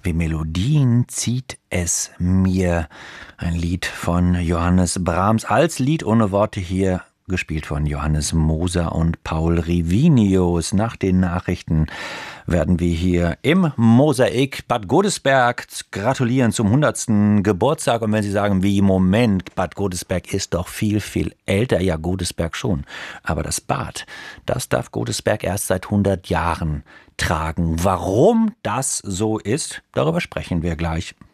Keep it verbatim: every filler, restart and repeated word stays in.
wie Melodien zieht es mir. Ein Lied von Johannes Brahms, als Lied ohne Worte hier, gespielt von Johannes Moser und Paul Rivinius. Nach den Nachrichten werden wir hier im Mosaik Bad Godesberg gratulieren zum hundertsten Geburtstag. Und wenn Sie sagen, wie Moment, Bad Godesberg ist doch viel, viel älter. Ja, Godesberg schon. Aber das Bad, das darf Godesberg erst seit hundert Jahren tragen. Warum das so ist, darüber sprechen wir gleich.